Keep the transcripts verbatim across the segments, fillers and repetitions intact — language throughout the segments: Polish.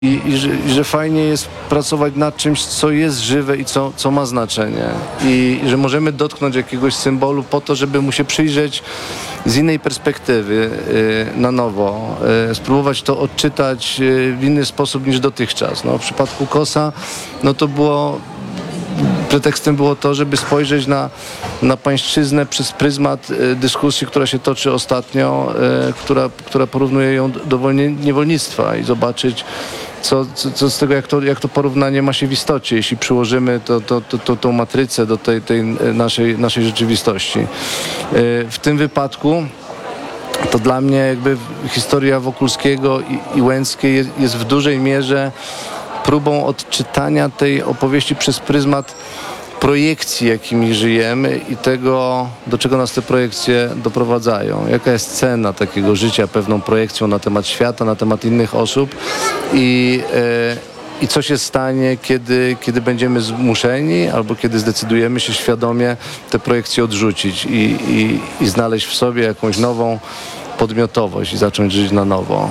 I, i, że, I że fajnie jest pracować nad czymś, co jest żywe i co, co ma znaczenie. I, I że możemy dotknąć jakiegoś symbolu po to, żeby mu się przyjrzeć z innej perspektywy, y, na nowo. Y, spróbować to odczytać y, w inny sposób niż dotychczas. No, w przypadku Kosa, no to było... Pretekstem było to, żeby spojrzeć na, na pańszczyznę przez pryzmat y, dyskusji, która się toczy ostatnio, y, która, która porównuje ją do wolni- niewolnictwa i zobaczyć, co, co, co z tego, jak to, jak to porównanie ma się w istocie, jeśli przyłożymy to, to, to, to, tą matrycę do tej, tej naszej, naszej rzeczywistości. Y, w tym wypadku to dla mnie jakby historia Wokulskiego i, i Łęckiej jest, jest w dużej mierze próbą odczytania tej opowieści przez pryzmat projekcji, jakimi żyjemy i tego, do czego nas te projekcje doprowadzają. Jaka jest cena takiego życia pewną projekcją na temat świata, na temat innych osób i, yy, i co się stanie, kiedy, kiedy będziemy zmuszeni albo kiedy zdecydujemy się świadomie te projekcje odrzucić i, i, i znaleźć w sobie jakąś nową podmiotowość i zacząć żyć na nowo.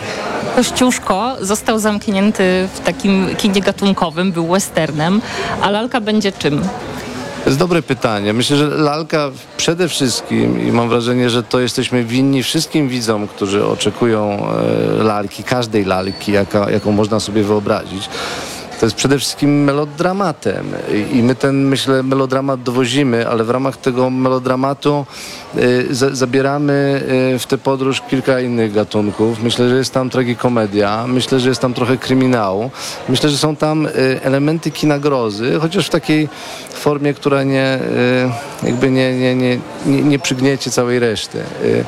Kościuszko został zamknięty w takim kinie gatunkowym, był westernem, a lalka będzie czym? To jest dobre pytanie. Myślę, że lalka przede wszystkim, i mam wrażenie, że to jesteśmy winni wszystkim widzom, którzy oczekują e, lalki, każdej lalki, jaka, jaką można sobie wyobrazić. To jest przede wszystkim melodramatem i my ten, myślę, melodramat dowozimy, ale w ramach tego melodramatu y, za, zabieramy y, w tę podróż kilka innych gatunków. Myślę, że jest tam tragikomedia, myślę, że jest tam trochę kryminału, myślę, że są tam y, elementy kina grozy, chociaż w takiej formie, która nie, y, jakby nie, nie, nie, nie, nie przygniecie całej reszty. Y,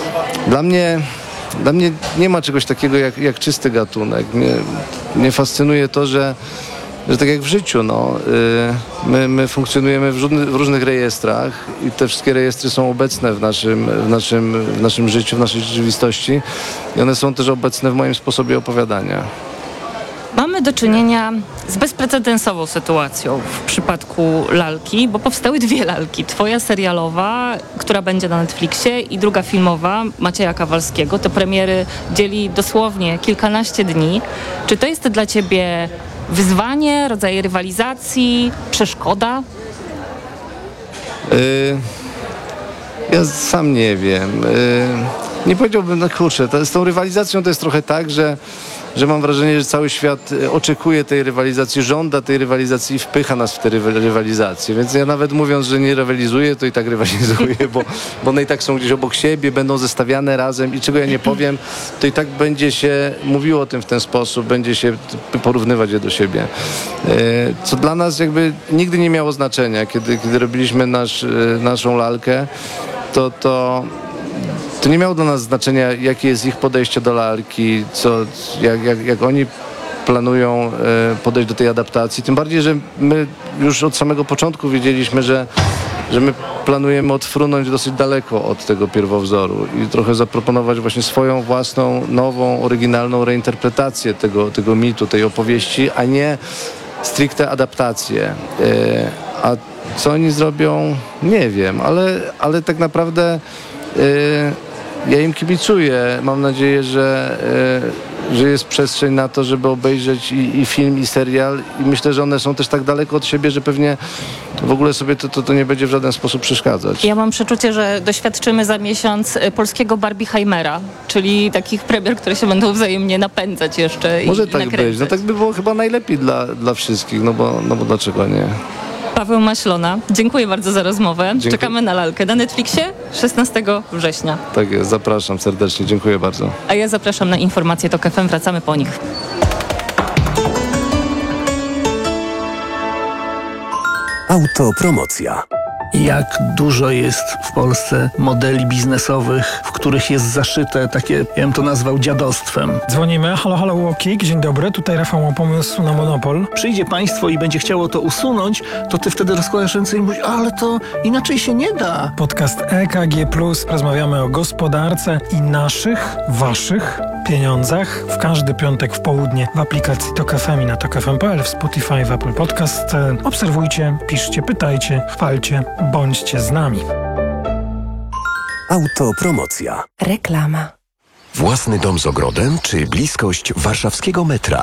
dla mnie Dla mnie nie ma czegoś takiego jak, jak czysty gatunek. Mnie, mnie fascynuje to, że, że tak jak w życiu, no, yy, my, my funkcjonujemy w, różny, w różnych rejestrach i te wszystkie rejestry są obecne w naszym, w, naszym, w naszym życiu, w naszej rzeczywistości i one są też obecne w moim sposobie opowiadania. Mamy do czynienia z bezprecedensową sytuacją w przypadku lalki, bo powstały dwie lalki. Twoja serialowa, która będzie na Netflixie, i druga filmowa Macieja Kawalskiego. Te premiery dzieli dosłownie kilkanaście dni. Czy to jest dla ciebie wyzwanie, rodzaj rywalizacji, przeszkoda? Yy, ja sam nie wiem. Yy, nie powiedziałbym, no kurczę, to, z tą rywalizacją to jest trochę tak, że że mam wrażenie, że cały świat oczekuje tej rywalizacji, żąda tej rywalizacji i wpycha nas w tę rywalizację. Więc ja nawet mówiąc, że nie rywalizuję, to i tak rywalizuję, bo, bo one i tak są gdzieś obok siebie, będą zestawiane razem i czego ja nie powiem, to i tak będzie się mówiło o tym w ten sposób, będzie się porównywać je do siebie. Co dla nas jakby nigdy nie miało znaczenia. Kiedy, kiedy robiliśmy nasz, naszą lalkę, to to To nie miało dla nas znaczenia, jakie jest ich podejście do lalki, co, jak, jak, jak oni planują e, podejść do tej adaptacji. Tym bardziej, że my już od samego początku wiedzieliśmy, że, że my planujemy odfrunąć dosyć daleko od tego pierwowzoru i trochę zaproponować właśnie swoją własną, nową, oryginalną reinterpretację tego, tego mitu, tej opowieści, a nie stricte adaptację. E, a co oni zrobią? Nie wiem, ale, ale tak naprawdę e, ja im kibicuję. Mam nadzieję, że, e, że jest przestrzeń na to, żeby obejrzeć i, i film, i serial. I myślę, że one są też tak daleko od siebie, że pewnie w ogóle sobie to, to, to nie będzie w żaden sposób przeszkadzać. Ja mam przeczucie, że doświadczymy za miesiąc polskiego Barbieheimer'a, czyli takich premier, które się będą wzajemnie napędzać jeszcze. Może i tak nakręcać. być. No tak by było chyba najlepiej dla, dla wszystkich, no bo, no bo dlaczego nie? Paweł Maślona, dziękuję bardzo za rozmowę. Dziękuję. Czekamy na lalkę na Netflixie szesnastego września. Tak jest, zapraszam serdecznie, dziękuję bardzo. A ja zapraszam na informacje TOK F M, wracamy po nich. Autopromocja. Jak dużo jest w Polsce modeli biznesowych, w których jest zaszyte takie, ja bym to nazwał dziadostwem. Dzwonimy. Halo, halo, Łokik. Dzień dobry. Tutaj Rafał ma pomysł na monopol. Przyjdzie państwo i będzie chciało to usunąć, to ty wtedy rozkładasz ręce i mówisz, ale to inaczej się nie da. Podcast E K G plus. Rozmawiamy o gospodarce i naszych, waszych pieniądzach. W każdy piątek w południe w aplikacji TOK F M i na tok f m kropka p l, w Spotify, w Apple Podcast. Obserwujcie, piszcie, pytajcie, chwalcie, bądźcie z nami. Autopromocja. Reklama. Własny dom z ogrodem czy bliskość warszawskiego metra?